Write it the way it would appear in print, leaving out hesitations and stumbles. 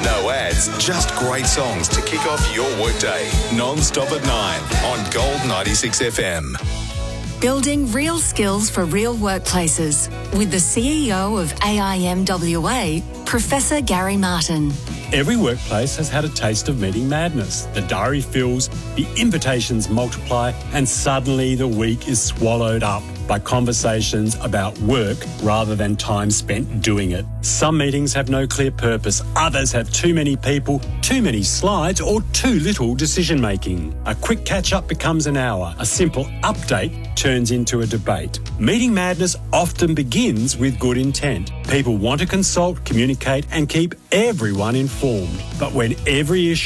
No ads, just great songs to kick off your workday. Non-stop at 9 on Gold 96 FM. Building real skills for real workplaces with the CEO of AIMWA, Professor Gary Martin. Every workplace has had a taste of meeting madness. The diary fills, the invitations multiply, and suddenly the week is swallowed up by conversations about work rather than time spent doing it. Some meetings have no clear purpose. Others have too many people, too many slides, or too little decision-making. A quick catch-up becomes an hour. A simple update turns into a debate. Meeting madness often begins with good intent. People want to consult, communicate, and keep everyone informed. But when every issue